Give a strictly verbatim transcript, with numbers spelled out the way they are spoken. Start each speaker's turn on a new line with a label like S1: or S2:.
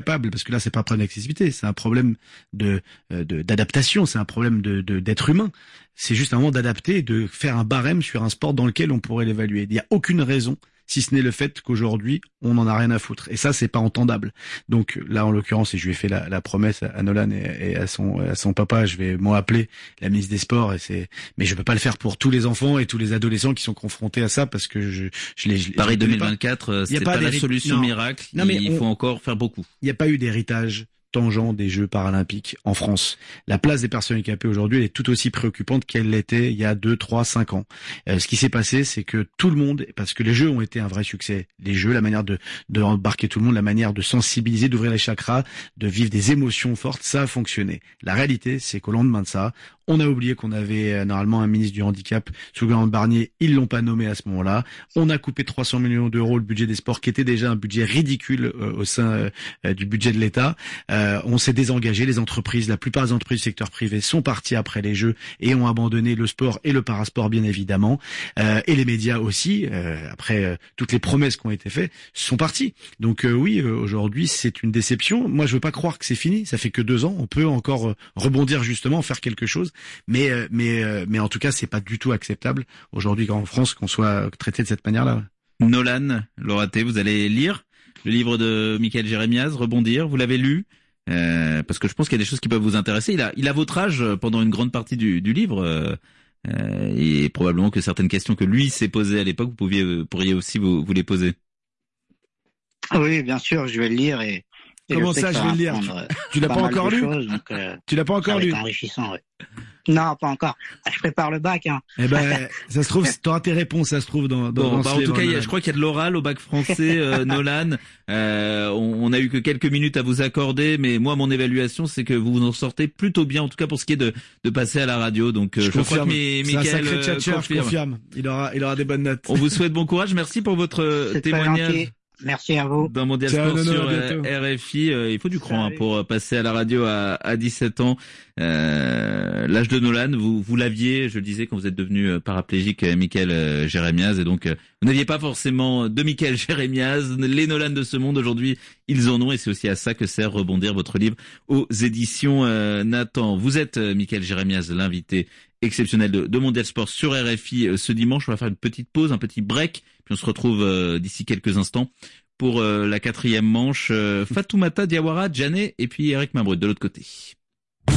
S1: capable, parce que là c'est pas un problème d'accessibilité, c'est un problème de, de d'adaptation, c'est un problème de, de d'être humain. C'est juste un moment d'adapter et de faire un barème sur un sport dans lequel on pourrait l'évaluer. Il n'y a aucune raison, si ce n'est le fait qu'aujourd'hui, on n'en a rien à foutre. Et ça, c'est pas entendable. Donc là, en l'occurrence, et je lui ai fait la, la promesse à Nolan et, et à son à son papa, je vais moi appeler la ministre des Sports. Et c'est, mais je peux pas le faire pour tous les enfants et tous les adolescents qui sont confrontés à ça, parce que je je les. Je,
S2: Paris
S1: je
S2: deux mille vingt-quatre, c'est pas, pas la solution non. miracle. Non, mais il on, faut encore faire beaucoup.
S1: Il n'y a pas eu d'héritage tangent des Jeux paralympiques en France. La place des personnes handicapées aujourd'hui, elle est tout aussi préoccupante qu'elle l'était il y a deux, trois, cinq ans. Euh, ce qui s'est passé, c'est que tout le monde, parce que les Jeux ont été un vrai succès, les Jeux, la manière de, de embarquer tout le monde, la manière de sensibiliser, d'ouvrir les chakras, de vivre des émotions fortes, ça a fonctionné. La réalité, c'est qu'au lendemain de ça, on a oublié qu'on avait euh, normalement un ministre du handicap sous le gouvernement Barnier, ils l'ont pas nommé à ce moment-là. On a coupé trois cents millions d'euros le budget des sports, qui était déjà un budget ridicule euh, au sein euh, du budget de l'État. Euh, on s'est désengagé, les entreprises, la plupart des entreprises du secteur privé sont parties après les Jeux et ont abandonné le sport et le parasport bien évidemment, euh, et les médias aussi, euh, après euh, toutes les promesses qui ont été faites, sont partis. Donc euh, oui, euh, aujourd'hui c'est une déception. Moi je veux pas croire que c'est fini, ça fait que deux ans, on peut encore euh, rebondir justement, faire quelque chose, mais euh, mais euh, mais en tout cas c'est pas du tout acceptable aujourd'hui en France qu'on soit traité de cette manière-là.
S2: Nolan, Loraté, vous allez lire le livre de Michael Jérémiaz, Rebondir, vous l'avez lu? Euh, parce que je pense qu'il y a des choses qui peuvent vous intéresser. Il a, il a votre âge pendant une grande partie du, du livre, euh, euh, et probablement que certaines questions que lui s'est posées à l'époque, vous pouviez, pourriez aussi vous, vous les poser.
S3: Oui, bien sûr, je vais le lire et. et
S1: Comment
S3: je
S1: ça, je vais le lire? Tu, tu l'as pas, pas encore lu?
S3: Choses, donc, euh,
S1: tu l'as pas encore lu?
S3: Enrichissant, ouais. Non, pas encore. Je prépare le bac, hein.
S1: Eh ben, ça se trouve, t'auras tes réponses, ça se trouve dans, dans,
S2: bon,
S1: dans
S2: bah,
S1: ce
S2: en
S1: livre,
S2: tout cas, il y a,
S1: Nolan.
S2: je crois qu'il y a de l'oral au bac français, euh, Nolan. Euh, on, on a eu que quelques minutes à vous accorder, mais moi, mon évaluation, c'est que vous vous en sortez plutôt bien, en tout cas pour ce qui est de, de passer à la radio. Donc, euh, je,
S1: je
S2: crois que mes,
S1: c'est
S2: Mickaël,
S1: un sacré tchatcher, je confirme. Il aura, il aura des bonnes notes.
S2: On vous souhaite bon courage. Merci pour votre
S3: c'est
S2: témoignage.
S3: Merci à vous.
S2: Dans Mondial
S1: Ciao,
S2: Sport
S1: non,
S2: sur
S1: non,
S2: euh, R F I, euh, il faut du cran hein, pour passer à la radio à, à dix-sept ans. Euh, l'âge de Nolan, vous, vous l'aviez, je le disais, quand vous êtes devenu euh, paraplégique, euh, Michael euh, Jérémiaz, et donc euh, vous n'aviez pas forcément de Michael Jérémiaz. Les Nolan de ce monde aujourd'hui, ils en ont, et c'est aussi à ça que sert Rebondir, votre livre aux éditions euh, Nathan. Vous êtes euh, Michael Jérémiaz, l'invité exceptionnel de, de Mondial Sport sur R F I euh, ce dimanche. On va faire une petite pause, un petit break, puis on se retrouve euh, d'ici quelques instants pour euh, la quatrième manche. Euh, Fatoumata Diawara, Djané et puis Eric Mabrut de l'autre côté.